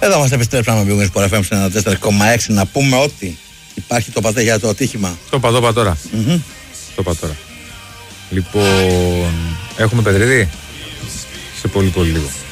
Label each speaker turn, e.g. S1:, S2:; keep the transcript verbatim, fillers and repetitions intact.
S1: Εδώ μας επιστρέψαμε με Big Win Sport εφ εμ ένα τέσσερα κόμμα έξι. Να πούμε ότι υπάρχει το πατέ για το ατύχημα.
S2: Το πατώ πα τώρα.
S1: Mm-hmm.
S2: Το πατώ τώρα. Λοιπόν, έχουμε Πετρίδη σε πολύ πολύ λίγο.